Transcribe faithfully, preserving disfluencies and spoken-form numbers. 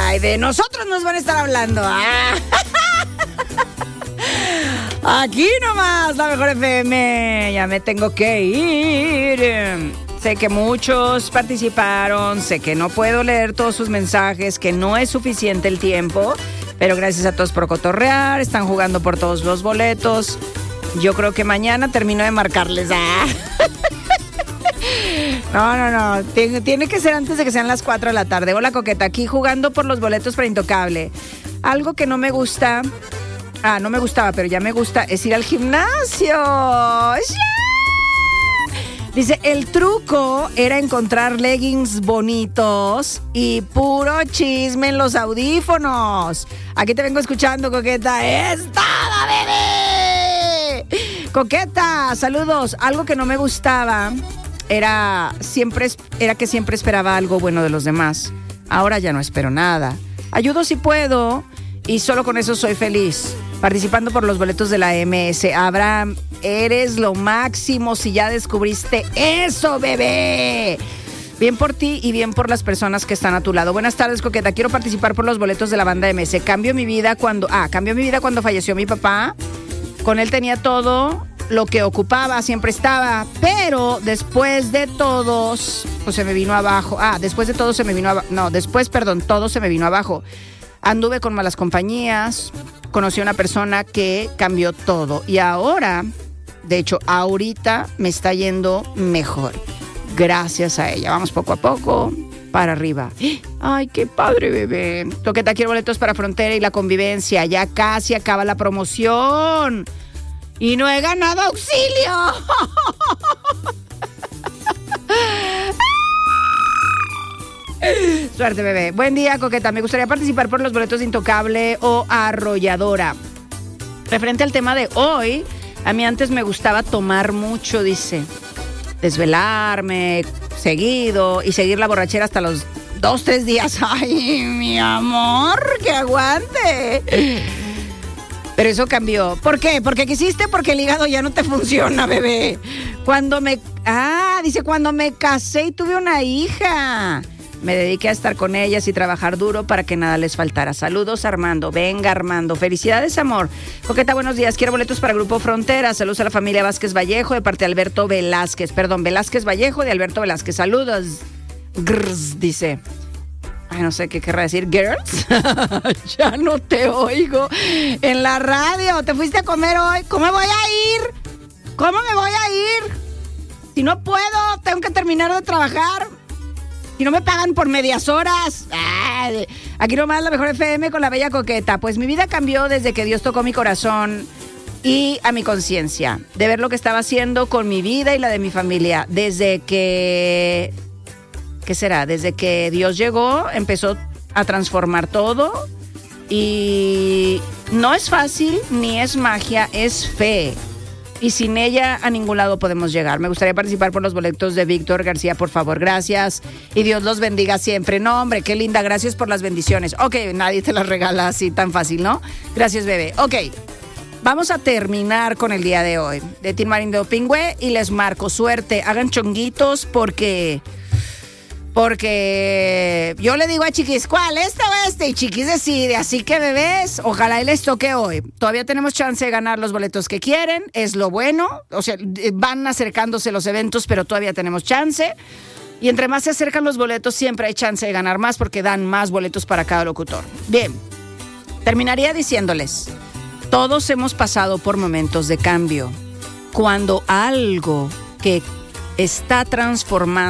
Ay, de nosotros nos van a estar hablando. Ah. Aquí nomás, la mejor F M. Ya me tengo que ir. Sé que muchos participaron, sé que no puedo leer todos sus mensajes, que no es suficiente el tiempo, pero gracias a todos por cotorrear, están jugando por todos los boletos. Yo creo que mañana termino de marcarles. Ah. No, no, no, tiene, tiene que ser antes de que sean las cuatro de la tarde. Hola, Coqueta, aquí jugando por los boletos para Intocable. Algo que no me gusta, ah, no me gustaba, pero ya me gusta, es ir al gimnasio. ¡Yeah! Dice, el truco era encontrar leggings bonitos y puro chisme en los audífonos. Aquí te vengo escuchando, Coqueta. ¡Es toda, bebé! Coqueta, saludos. Algo que no me gustaba era, siempre, era que siempre esperaba algo bueno de los demás. Ahora ya no espero nada. Ayudo si puedo y solo con eso soy feliz. Participando por los boletos de la M S. Abraham, eres lo máximo si ya descubriste eso, bebé. Bien por ti y bien por las personas que están a tu lado. Buenas tardes, Coqueta. Quiero participar por los boletos de la banda M S. Cambió mi vida cuando... Ah, cambió mi vida cuando falleció mi papá. Con él tenía todo lo que ocupaba, siempre estaba. Pero después de todos, pues se me vino abajo. Ah, después de todo se me vino abajo. No, después, perdón, todo se me vino abajo. Anduve con malas compañías. Conocí a una persona que cambió todo. Y ahora, de hecho, ahorita me está yendo mejor. Gracias a ella. Vamos poco a poco para arriba. Ay, qué padre, bebé. Coqueta, quiero boletos para Frontera y La Convivencia. Ya casi acaba la promoción. Y no he ganado auxilio. Suerte, bebé. Buen día, Coqueta. Me gustaría participar por los boletos de Intocable o Arrolladora. Referente al tema de hoy, a mí antes me gustaba tomar mucho, dice. Desvelarme seguido y seguir la borrachera hasta los dos, tres días. Ay, mi amor, que aguante. Pero eso cambió. ¿Por qué? Porque quisiste, porque el hígado ya no te funciona, bebé. Cuando me... Ah, dice, cuando me casé y tuve una hija. Me dediqué a estar con ellas y trabajar duro para que nada les faltara. Saludos, Armando. Venga, Armando. Felicidades, amor. Coqueta, buenos días. Quiero boletos para Grupo Frontera. Saludos a la familia Vázquez Vallejo de parte de Alberto Velázquez. Perdón, Velázquez Vallejo de Alberto Velázquez. Saludos. Grrrs, dice. Ay, no sé qué querrá decir. ¿Girls? Ya no te oigo en la radio. ¿Te fuiste a comer hoy? ¿Cómo me voy a ir? ¿Cómo me voy a ir? Si no puedo, tengo que terminar de trabajar. Si no me pagan por medias horas. Ay, aquí nomás la mejor F M con la bella Coqueta. Pues mi vida cambió desde que Dios tocó mi corazón y a mi conciencia. De ver lo que estaba haciendo con mi vida y la de mi familia. Desde que... ¿Qué será? Desde que Dios llegó, empezó a transformar todo. Y no es fácil, ni es magia, es fe. Y sin ella a ningún lado podemos llegar. Me gustaría participar por los boletos de Víctor García, por favor, gracias. Y Dios los bendiga siempre. No, hombre, qué linda, gracias por las bendiciones. Ok, nadie te las regala así tan fácil, ¿no? Gracias, bebé. Ok, vamos a terminar con el día de hoy. De Tin Marín de Opingüe y les marco suerte. Hagan chonguitos porque... Porque yo le digo a Chiquis, ¿cuál? ¿Este o este? Y Chiquis decide. Así que, bebés, ojalá y les toque hoy. Todavía tenemos chance de ganar los boletos que quieren. Es lo bueno. O sea, van acercándose los eventos, pero todavía tenemos chance. Y entre más se acercan los boletos, siempre hay chance de ganar más porque dan más boletos para cada locutor. Bien, terminaría diciéndoles, todos hemos pasado por momentos de cambio. Cuando algo que está transformando